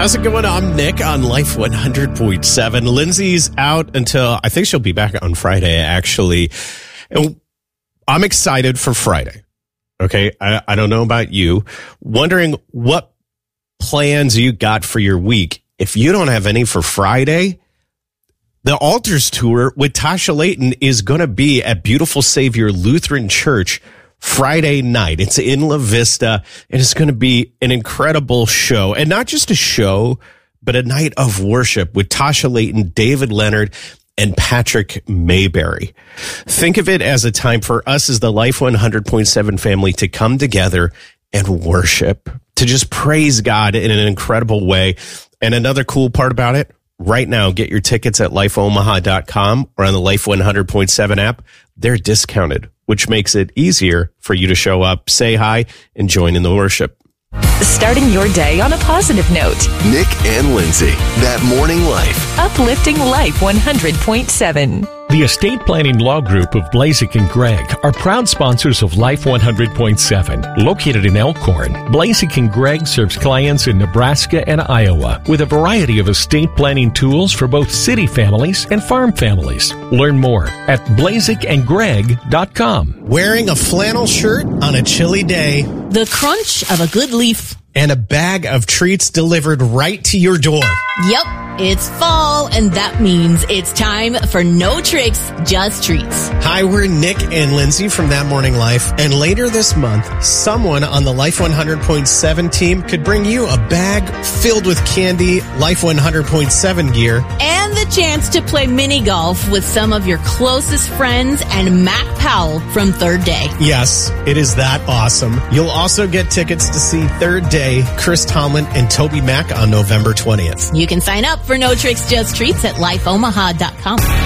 How's it going? I'm Nick on Life 100.7. Lindsay's out until, I think she'll be back on Friday, actually. And I'm excited for Friday. Okay. I don't know about you. Wondering what plans you got for your week. If you don't have any for Friday, the Altars Tour with Tasha Layton is going to be at Beautiful Savior Lutheran Church Friday night. It's in La Vista, and it's going to be an incredible show. And not just a show, but a night of worship with Tasha Layton, David Leonard, and Patrick Mayberry. Think of it as a time for us as the Life 100.7 family to come together and worship, to just praise God in an incredible way. And another cool part about it, right now, get your tickets at lifeomaha.com or on the Life 100.7 app. They're discounted, which makes it easier for you to show up, say hi, and join in the worship. Starting your day on a positive note. Nick and Lindsay, That Morning Life. Uplifting Life 100.7. The Estate Planning Law Group of Blazik and Gregg are proud sponsors of Life 100.7. Located in Elkhorn, Blazik and Gregg serves clients in Nebraska and Iowa with a variety of estate planning tools for both city families and farm families. Learn more at blazikandgregg.com. Wearing a flannel shirt on a chilly day. The crunch of a good leaf. And a bag of treats delivered right to your door. Yep, it's fall, and that means it's time for No Tricks, Just Treats. Hi, we're Nick and Lindsay from That Morning Life. And later this month, someone on the Life 100.7 team could bring you a bag filled with candy, Life 100.7 gear. And the chance to play mini golf with some of your closest friends and Matt Powell from Third Day. Yes, it is that awesome. You'll also get tickets to see Third Day, Chris Tomlin, and Toby Mac on November 20th. You can sign up for No Tricks, Just Treats at lifeomaha.com.